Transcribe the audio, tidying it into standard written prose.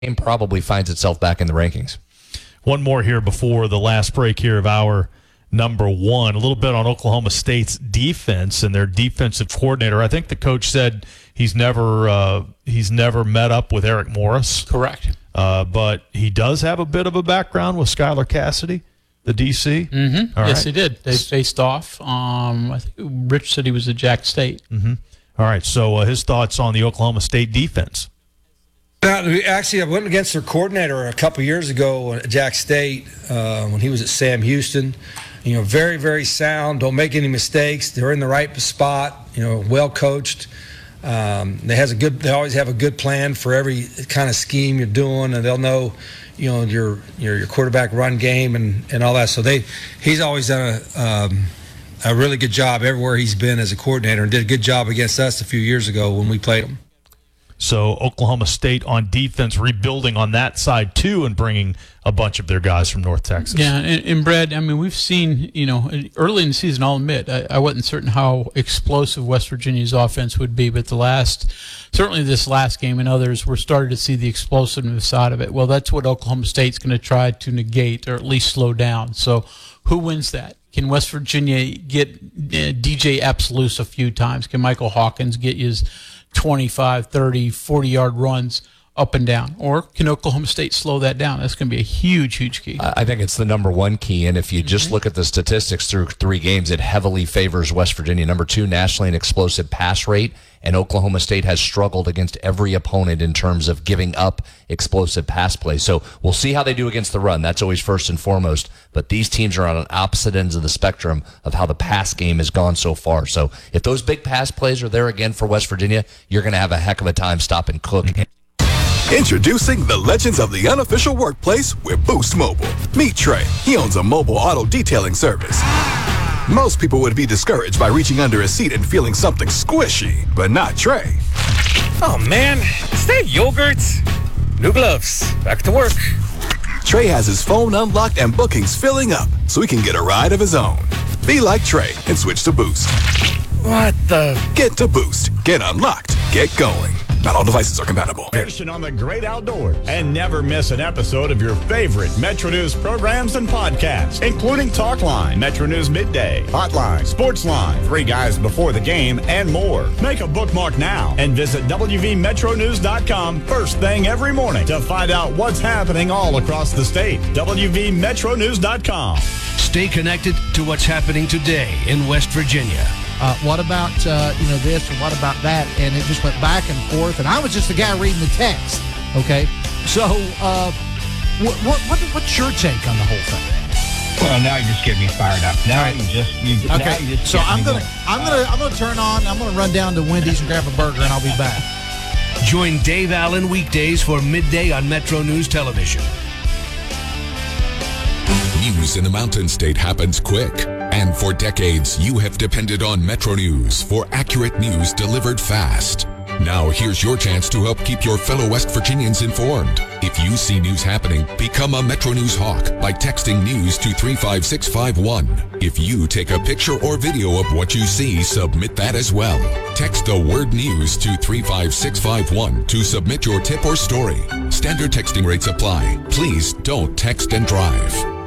game probably finds itself back in the rankings. One more here before the last break here of our number one. A little bit on Oklahoma State's defense and their defensive coordinator. I think the coach said he's never met up with Eric Morris. Correct. But he does have a bit of a background with Skylar Cassidy, the DC. Mm-hmm. All yes, right. he did. They faced off. I think Rich said he was at Jack State. Mm-hmm. All right, so his thoughts on the Oklahoma State defense. Actually, I went against their coordinator a couple years ago at Jack State when he was at Sam Houston. Very, very sound. Don't make any mistakes. They're in the right spot. Well coached. They always have a good plan for every kind of scheme you're doing, and they'll know, your quarterback run game and all that. So he's always done a really good job everywhere he's been as a coordinator, and did a good job against us a few years ago when we played him. So Oklahoma State on defense rebuilding on that side too, and bringing a bunch of their guys from North Texas. Yeah, and Brad, we've seen, early in the season, I'll admit, I wasn't certain how explosive West Virginia's offense would be, but certainly this last game and others, we're starting to see the explosiveness out of it. Well, that's what Oklahoma State's going to try to negate or at least slow down. So who wins that? Can West Virginia get DJ Epps a few times? Can Michael Hawkins get his 25, 30, 40-yard runs up and down? Or can Oklahoma State slow that down? That's going to be a huge, huge key. I think it's the number one key, and if you just look at the statistics through 3 games, it heavily favors West Virginia. Number 2 nationally in explosive pass rate, and Oklahoma State has struggled against every opponent in terms of giving up explosive pass plays. So we'll see how they do against the run. That's always first and foremost. But these teams are on opposite ends of the spectrum of how the pass game has gone so far. So if those big pass plays are there again for West Virginia, you're going to have a heck of a time stopping Cook. Introducing the legends of the unofficial workplace with Boost Mobile. Meet Trey. He owns a mobile auto detailing service. Most people would be discouraged by reaching under a seat and feeling something squishy, but not Trey. Oh man, is that yogurt? New gloves. Back to work. Trey has his phone unlocked and bookings filling up, so he can get a ride of his own. Be like Trey and switch to Boost. What the? Get to Boost. Get unlocked. Get going. Not all devices are compatible. On the great outdoors, and never miss an episode of your favorite Metro News programs and podcasts, including Talkline, Metro News Midday, Hotline, Sportsline, 3 Guys Before the Game, and more. Make a bookmark now and visit WVMetroNews.com first thing every morning to find out what's happening all across the state. WVMetroNews.com. Stay connected to what's happening today in West Virginia. What about, this and what about that? And it just went back and forth. And I was just the guy reading the text. Okay. So what's your take on the whole thing? Well, now you just get me fired up. I'm gonna turn on. I'm gonna run down to Wendy's and grab a burger, and I'll be back. Join Dave Allen weekdays for Midday on Metro News Television. News in the Mountain State happens quick. And for decades, you have depended on Metro News for accurate news delivered fast. Now here's your chance to help keep your fellow West Virginians informed. If you see news happening, become a Metro News hawk by texting news to 35651. If you take a picture or video of what you see, submit that as well. Text the word news to 35651 to submit your tip or story. Standard texting rates apply. Please don't text and drive.